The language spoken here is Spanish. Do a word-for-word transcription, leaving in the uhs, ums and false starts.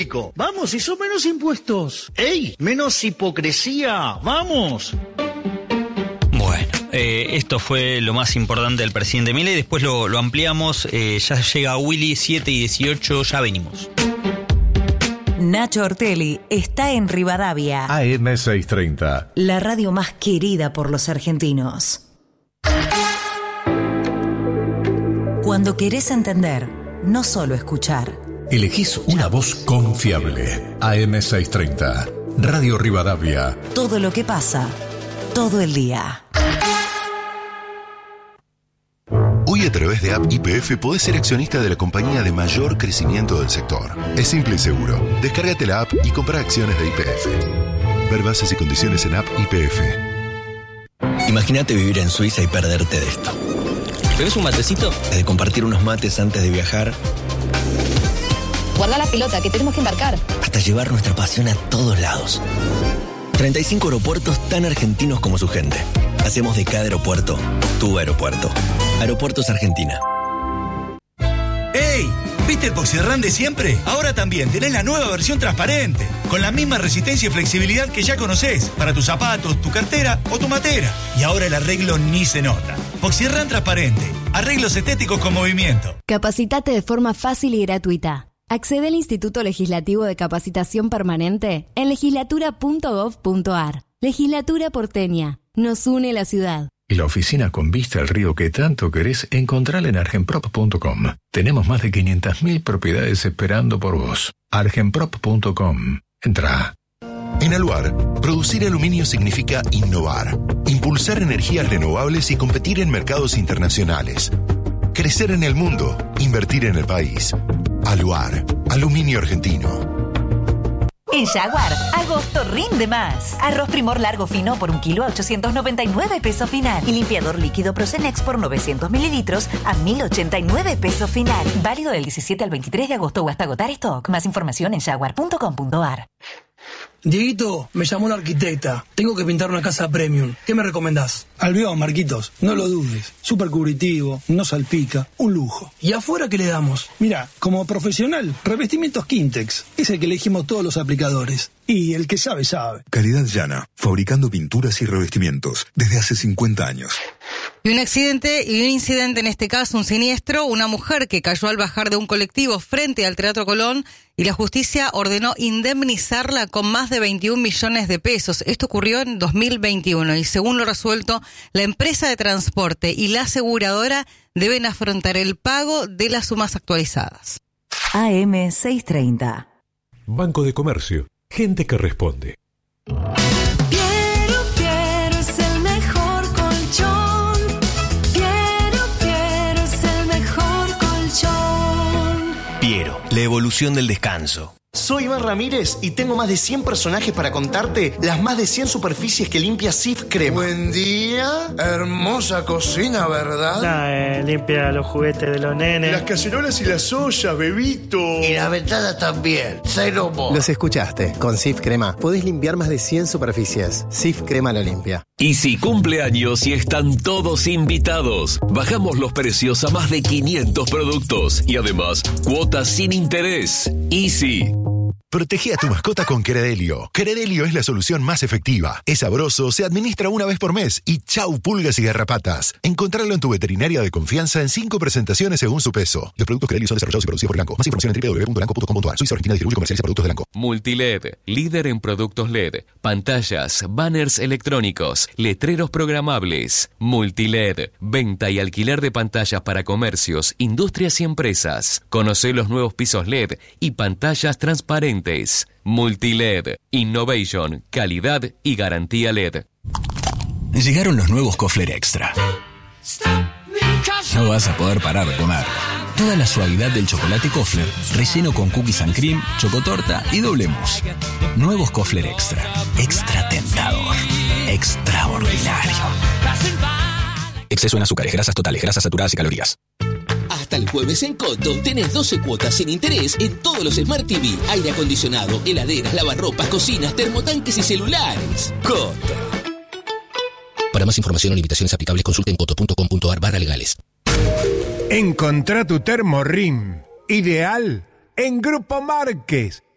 Vamos, hizo menos impuestos. ¡Ey! Menos hipocresía. ¡Vamos! Bueno, eh, esto fue lo más importante del presidente Milei. Después lo, lo ampliamos. Eh, ya llega Willy, siete y dieciocho. Ya venimos. Nacho Ortelli está en Rivadavia. A M seiscientos treinta. La radio más querida por los argentinos. Cuando querés entender, no solo escuchar. Elegís una voz confiable. A M seiscientos treinta. Radio Rivadavia. Todo lo que pasa, todo el día. Hoy a través de App Y P F podés ser accionista de la compañía de mayor crecimiento del sector. Es simple y seguro. Descárgate la app y compra acciones de Y P F. Ver bases y condiciones en App Y P F. Imagínate vivir en Suiza y perderte de esto. ¿Bebes un matecito? De compartir unos mates antes de viajar. Guarda la pelota, que tenemos que embarcar. Hasta llevar nuestra pasión a todos lados. treinta y cinco aeropuertos tan argentinos como su gente. Hacemos de cada aeropuerto tu aeropuerto. Aeropuertos Argentina. ¡Ey! ¿Viste el Poxirrán de siempre? Ahora también tenés la nueva versión transparente, con la misma resistencia y flexibilidad que ya conocés, para tus zapatos, tu cartera o tu matera. Y ahora el arreglo ni se nota. Poxirrán transparente. Arreglos estéticos con movimiento. Capacitate de forma fácil y gratuita. Accede al Instituto Legislativo de Capacitación Permanente en legislatura punto gov punto ar. Legislatura porteña. Nos une la ciudad. Y la oficina con vista al río que tanto querés, encontrala en argenprop punto com. Tenemos más de quinientas mil propiedades esperando por vos. argenprop punto com. Entrá. En Aluar, producir aluminio significa innovar, impulsar energías renovables y competir en mercados internacionales. Crecer en el mundo, invertir en el país. Aluar, aluminio argentino. En Jaguar, agosto rinde más. Arroz Primor largo fino por un kilo a ochocientos noventa y nueve pesos final. Y limpiador líquido Procenex por novecientos mililitros a mil ochenta y nueve pesos final. Válido del diecisiete al veintitrés de agosto o hasta agotar stock. Más información en jaguar punto com punto ar. Dieguito, me llamó la arquitecta. Tengo que pintar una casa premium. ¿Qué me recomendás? Albión, Marquitos. No lo dudes. Súper cubritivo, no salpica. Un lujo. ¿Y afuera qué le damos? Mira, como profesional, revestimientos Quintex. Es el que elegimos todos los aplicadores. Y el que sabe, sabe. Calidad Llana. Fabricando pinturas y revestimientos. Desde hace cincuenta años. Y un accidente y un incidente, en este caso un siniestro, una mujer que cayó al bajar de un colectivo frente al Teatro Colón y la justicia ordenó indemnizarla con más de veintiún millones de pesos. Esto ocurrió en dos mil veintiuno y según lo resuelto, la empresa de transporte y la aseguradora deben afrontar el pago de las sumas actualizadas. A M seiscientos treinta. Banco de Comercio. Gente que responde. Piero, la evolución del descanso. Soy Iván Ramírez y tengo más de cien personajes para contarte las más de cien superficies que limpia Cif Crema. Buen día, hermosa cocina, ¿verdad? Nah, eh, limpia los juguetes de los nenes. Las cacerolas y las ollas, bebito. Y las ventanas también, cero mo. Los escuchaste, con Cif Crema podés limpiar más de cien superficies. Cif Crema lo limpia. Y si cumple años y están todos invitados, bajamos los precios a más de quinientos productos y además cuotas sin interés. Easy. Protege a tu mascota con Credelio. Credelio es la solución más efectiva. Es sabroso, se administra una vez por mes y chau pulgas y garrapatas. Encontrarlo en tu veterinaria de confianza en cinco presentaciones según su peso. Los productos Credelio son desarrollados y producidos por Elanco. Más información en doble u doble u doble u punto elanco punto com punto ar. Suiza Argentina distribuye y comercializa productos de Elanco. Multiled, líder en productos L E D, pantallas, banners electrónicos, letreros programables. Multiled, venta y alquiler de pantallas para comercios, industrias y empresas. Conoce los nuevos pisos L E D y pantallas transparentes. Multiled, innovation, calidad y garantía L E D. Llegaron los nuevos Kofler Extra. No vas a poder parar de comer. Toda la suavidad del chocolate Kofler, relleno con cookies and cream, chocotorta y doble mousse. Nuevos Kofler Extra. Extra tentador. Extraordinario. Exceso en azúcares, grasas totales, grasas saturadas y calorías. Hasta el jueves en Coto tenés doce cuotas sin interés en todos los Smart T V, aire acondicionado, heladeras, lavarropas, cocinas, termotanques y celulares. Coto. Para más información o limitaciones aplicables consulta en coto punto com punto ar barra legales. Encontrá tu termorrim ideal en Grupo Márquez.